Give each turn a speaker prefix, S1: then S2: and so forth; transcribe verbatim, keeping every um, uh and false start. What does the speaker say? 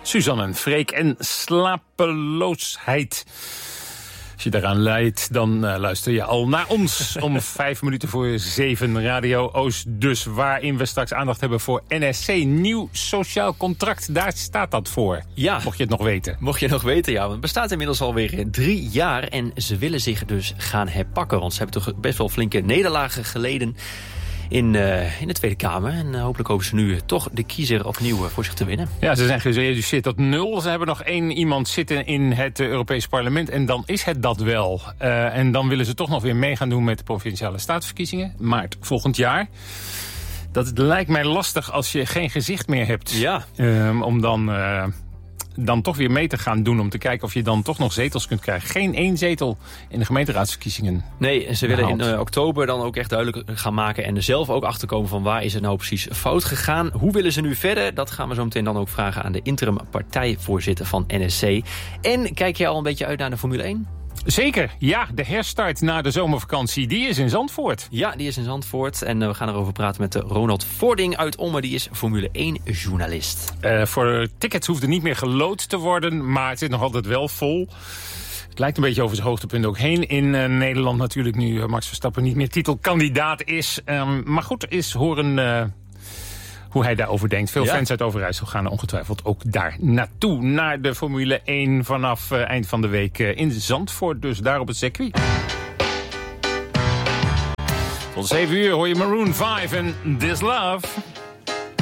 S1: Suzanne en Freek en slapeloosheid. Als je daaraan leidt, dan uh, luister je al naar ons om vijf minuten voor zeven Radio Oost. Dus waarin we straks aandacht hebben voor N S C, nieuw sociaal contract. Daar staat dat voor,
S2: ja.
S1: Mocht je het nog weten.
S2: Mocht je nog weten, ja. Want het bestaat inmiddels alweer drie jaar en ze willen zich dus gaan herpakken. Want ze hebben toch best wel flinke nederlagen geleden in, uh, in de Tweede Kamer. En uh, hopelijk hopen ze nu toch de kiezer opnieuw uh, voor zich te winnen.
S1: Ja, ze zijn gereduceerd tot nul. Ze hebben nog één iemand zitten in het uh, Europees Parlement. En dan is het dat wel. Uh, en dan willen ze toch nog weer mee gaan doen met de Provinciale Statenverkiezingen. Maart volgend jaar. Dat lijkt mij lastig als je geen gezicht meer hebt.
S2: Ja.
S1: Um, om dan... Uh, dan toch weer mee te gaan doen om te kijken of je dan toch nog zetels kunt krijgen. Geen één zetel in de gemeenteraadsverkiezingen.
S2: Nee, en ze willen in uh, oktober dan ook echt duidelijk gaan maken en er zelf ook achterkomen van waar is het nou precies fout gegaan. Hoe willen ze nu verder? Dat gaan we zo meteen dan ook vragen aan de interim partijvoorzitter van N S C. En kijk je al een beetje uit naar de Formule één?
S1: Zeker, ja. De herstart na de zomervakantie, die is in Zandvoort.
S2: Ja, die is in Zandvoort. En uh, we gaan erover praten met de Ronald Vording uit Ommen. Die is Formule één journalist.
S1: Uh, voor tickets hoeft er niet meer gelood te worden, maar het zit nog altijd wel vol. Het lijkt een beetje over zijn hoogtepunt ook heen in uh, Nederland natuurlijk, nu uh, Max Verstappen niet meer titelkandidaat is. Um, maar goed, is horen uh, hoe hij daarover denkt. Veel ja. fans uit Overijssel gaan ongetwijfeld ook daar naartoe. Naar de Formule één vanaf uh, eind van de week uh, in Zandvoort. Dus daar op het circuit. Tot zeven uur hoor je Maroon vijf en This Love.